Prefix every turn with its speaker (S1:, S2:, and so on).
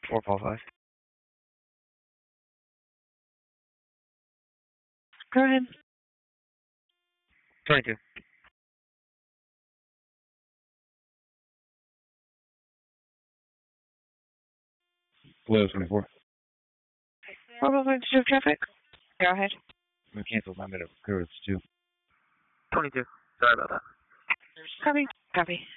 S1: 4 Paul 5.
S2: Go ahead.
S1: 22.
S3: Blue 24.
S2: What was going to do traffic? Go ahead.
S3: We canceled my minute. It's 2.
S1: 22. Sorry about that.
S2: Copy. Copy.